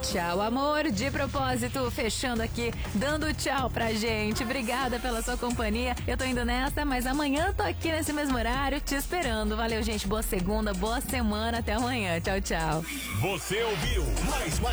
tchau, amor. De propósito, fechando aqui, dando tchau pra gente. Obrigada pela sua companhia. Eu tô indo nessa, mas amanhã tô aqui nesse mesmo horário te esperando. Valeu, gente. Boa segunda, boa semana. Até amanhã. Tchau, tchau. Você ouviu mais